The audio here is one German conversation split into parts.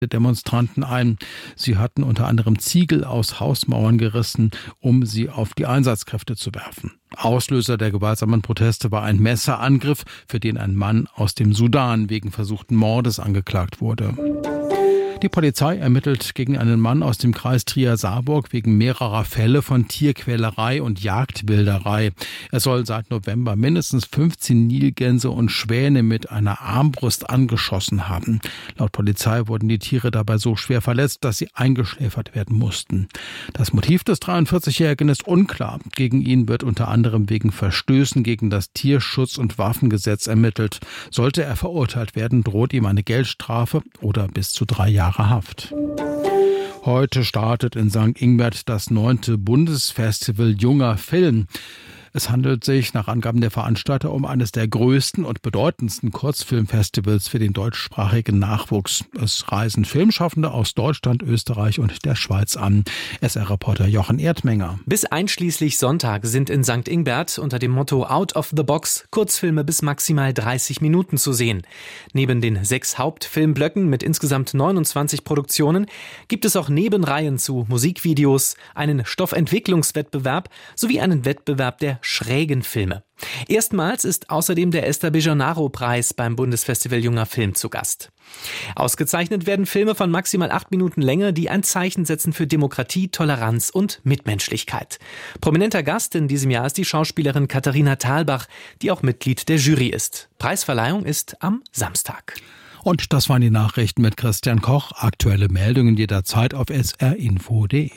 Demonstranten ein. Sie hatten unter anderem Ziegel aus Hausmauern gerissen, um sie auf die Einsatzkräfte zu werfen. Auslöser der gewaltsamen Proteste war ein Messerangriff, für den ein Mann aus dem Sudan wegen versuchten Mordes angeklagt wurde. Die Polizei ermittelt gegen einen Mann aus dem Kreis Trier-Saarburg wegen mehrerer Fälle von Tierquälerei und Jagdwilderei. Er soll seit November mindestens 15 Nilgänse und Schwäne mit einer Armbrust angeschossen haben. Laut Polizei wurden die Tiere dabei so schwer verletzt, dass sie eingeschläfert werden mussten. Das Motiv des 43-Jährigen ist unklar. Gegen ihn wird unter anderem wegen Verstößen gegen das Tierschutz- und Waffengesetz ermittelt. Sollte er verurteilt werden, droht ihm eine Geldstrafe oder bis zu 3 Jahre Haft. Heute startet in St. Ingbert das 9. Bundesfestival Junger Film. Es handelt sich nach Angaben der Veranstalter um eines der größten und bedeutendsten Kurzfilmfestivals für den deutschsprachigen Nachwuchs. Es reisen Filmschaffende aus Deutschland, Österreich und der Schweiz an. SR-Reporter Jochen Erdmenger. Bis einschließlich Sonntag sind in St. Ingbert unter dem Motto Out of the Box Kurzfilme bis maximal 30 Minuten zu sehen. Neben den 6 Hauptfilmblöcken mit insgesamt 29 Produktionen gibt es auch Nebenreihen zu Musikvideos, einen Stoffentwicklungswettbewerb sowie einen Wettbewerb der schrägen Filme. Erstmals ist außerdem der Esther Bejonaro-Preis beim Bundesfestival Junger Film zu Gast. Ausgezeichnet werden Filme von maximal 8 Minuten Länge, die ein Zeichen setzen für Demokratie, Toleranz und Mitmenschlichkeit. Prominenter Gast in diesem Jahr ist die Schauspielerin Katharina Thalbach, die auch Mitglied der Jury ist. Preisverleihung ist am Samstag. Und das waren die Nachrichten mit Christian Koch. Aktuelle Meldungen jederzeit auf srinfo.de.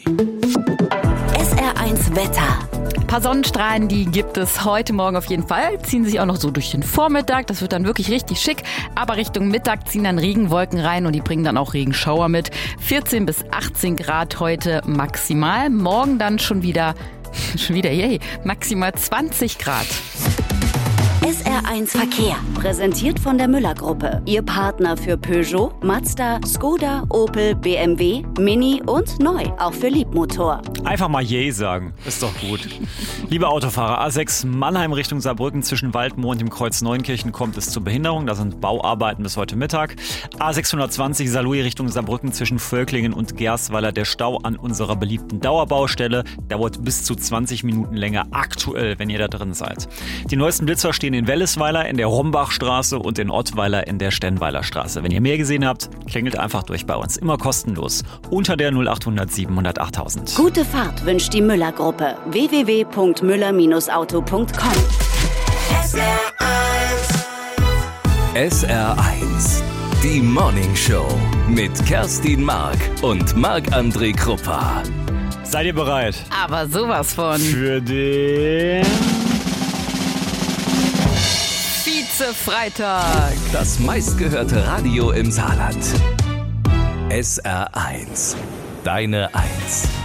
SR1 Wetter. Ein paar Sonnenstrahlen, die gibt es heute Morgen auf jeden Fall. Ziehen sich auch noch so durch den Vormittag. Das wird dann wirklich richtig schick. Aber Richtung Mittag ziehen dann Regenwolken rein und die bringen dann auch Regenschauer mit. 14 bis 18 Grad heute maximal. Morgen dann schon wieder maximal 20 Grad. SR1 Verkehr, präsentiert von der Müller-Gruppe. Ihr Partner für Peugeot, Mazda, Skoda, Opel, BMW, Mini und neu, auch für Liebmotor. Einfach mal je sagen, ist doch gut. Liebe Autofahrer, A6 Mannheim Richtung Saarbrücken zwischen Waldmoor und dem Kreuz Neunkirchen kommt es zur Behinderung. Da sind Bauarbeiten bis heute Mittag. A620 Saarlouis Richtung Saarbrücken zwischen Völklingen und Gersweiler. Der Stau an unserer beliebten Dauerbaustelle dauert bis zu 20 Minuten länger aktuell, wenn ihr da drin seid. Die neuesten Blitzer stehen in Wellesweiler in der Rombachstraße und in Ottweiler in der Stenweiler Straße. Wenn ihr mehr gesehen habt, klingelt einfach durch bei uns. Immer kostenlos. Unter der 0800 700 8000. Gute Fahrt wünscht die Müller-Gruppe. www.müller-auto.com. SR1, die Morning Show mit Kerstin Mark und Marc-André Kruppa. Seid ihr bereit? Aber sowas von. Für den Freitag. Das meistgehörte Radio im Saarland. SR1, deine Eins.